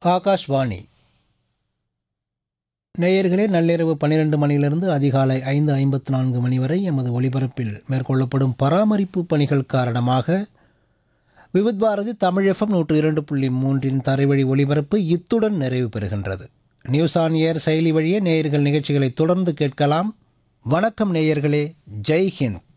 ஆகாஷ்வாணி. நேயர்களே, நள்ளிரவு 12 மணியிலிருந்து அதிகாலை 5:54 மணி வரை எமது ஒலிபரப்பில் மேற்கொள்ளப்படும் பராமரிப்பு பணிகள் காரணமாக விவித் பாரதி தமிழ் FM 102.3 தரைவழி ஒலிபரப்பு இத்துடன் நிறைவு பெறுகின்றது. நியூஸ் ஆன் ஏர் செயலி வழியே நேயர்கள் நிகழ்ச்சிகளை தொடர்ந்து கேட்கலாம். வணக்கம் நேயர்களே, ஜெய் ஹிந்த்.